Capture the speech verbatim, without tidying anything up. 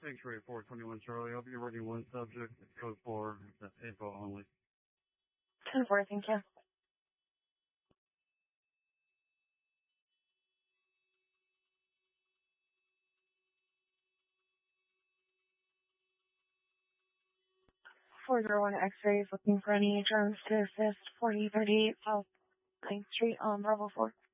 Sanctuary four twenty-one Charlie. I'll be reading one subject. It's code four. That's info only. ten four, thank you. four zero one X-rays, looking for any drones to assist. forty thirty-eight South ninth Street on Bravo four.